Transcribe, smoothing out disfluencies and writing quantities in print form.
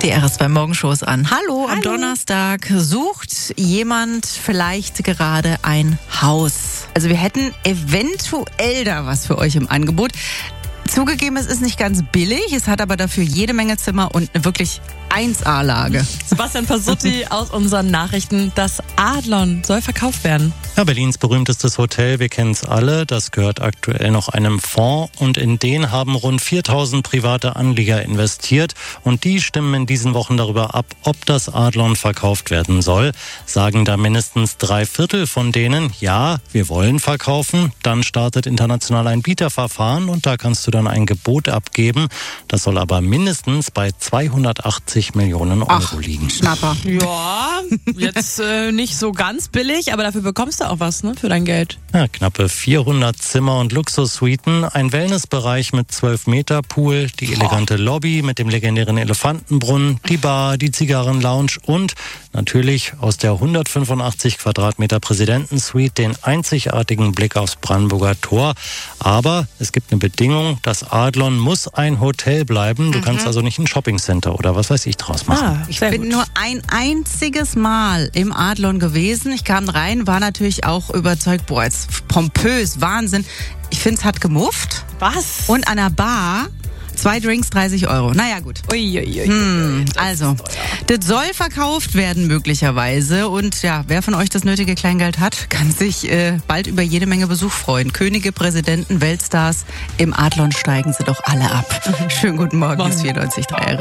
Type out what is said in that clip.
Die RS2 Morgenshow ist an. Hallo, am Donnerstag sucht jemand vielleicht gerade ein Haus. Also wir hätten eventuell da was für euch im Angebot. Zugegeben, es ist nicht ganz billig, es hat aber dafür jede Menge Zimmer und eine wirklich 1A-Lage. Sebastian Pasutti aus unseren Nachrichten. Das Adlon soll verkauft werden. Ja, Berlins berühmtestes Hotel, wir kennen es alle, das gehört aktuell noch einem Fonds und in den haben rund 4000 private Anleger investiert und die stimmen in diesen Wochen darüber ab, ob das Adlon verkauft werden soll. Sagen da mindestens 3/4 von denen, ja, wir wollen verkaufen. Dann startet international ein Bieterverfahren und da kannst du dann ein Gebot abgeben. Das soll aber mindestens bei 280 Millionen Euro liegen. Schnapper. Ja, jetzt nicht so ganz billig, aber dafür bekommst du auch was, ne, für dein Geld. Ja, knappe 400 Zimmer und Luxussuiten, ein Wellnessbereich mit 12-Meter-Pool, die elegante Lobby mit dem legendären Elefantenbrunnen, die Bar, die Zigarrenlounge und natürlich aus der 185 Quadratmeter Präsidentensuite den einzigartigen Blick aufs Brandenburger Tor. Aber es gibt eine Bedingung, das Adlon muss ein Hotel bleiben. Du kannst also nicht ein Shoppingcenter oder was weiß ich draus machen. Ich bin nur ein einziges Mal im Adlon gewesen. Ich kam rein, war natürlich auch überzeugt, boah, jetzt pompös, Wahnsinn. Ich finde, es hat gemufft. Was? Und an der Bar 2 Drinks, 30 Euro. Naja, gut. Also, das soll verkauft werden möglicherweise. Und ja, wer von euch das nötige Kleingeld hat, kann sich bald über jede Menge Besuch freuen. Könige, Präsidenten, Weltstars, im Adlon steigen sie doch alle ab. Schönen guten Morgen, bis 94.3 RS.